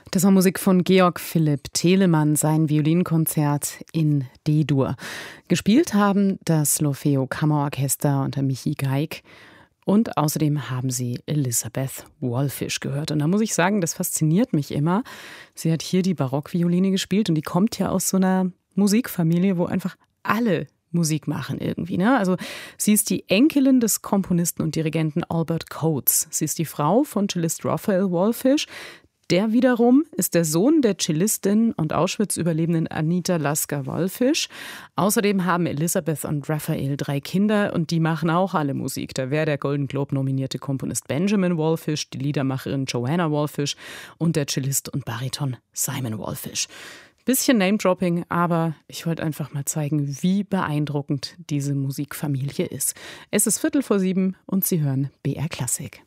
Das war Musik von Georg Philipp Telemann, sein Violinkonzert in D-Dur. Gespielt haben das L'Orfeo Kammerorchester unter Michi Geig. Und außerdem haben sie Elizabeth Wallfisch gehört. Und da muss ich sagen, das fasziniert mich immer. Sie hat hier die Barockvioline gespielt und die kommt ja aus so einer Musikfamilie, wo einfach alle Musik machen irgendwie, ne? Also sie ist die Enkelin des Komponisten und Dirigenten Albert Coates. Sie ist die Frau von Cellist Raphael Wallfisch. Der wiederum ist der Sohn der Cellistin und Auschwitz-Überlebenden Anita Lasker-Wallfisch. Außerdem haben Elizabeth und Raphael 3 Kinder und die machen auch alle Musik. Da wäre der Golden Globe nominierte Komponist Benjamin Wallfisch, die Liedermacherin Joanna Wallfisch und der Cellist und Bariton Simon Wallfisch. Bisschen Name-Dropping, aber ich wollte einfach mal zeigen, wie beeindruckend diese Musikfamilie ist. Es ist 6:15 und Sie hören BR Klassik.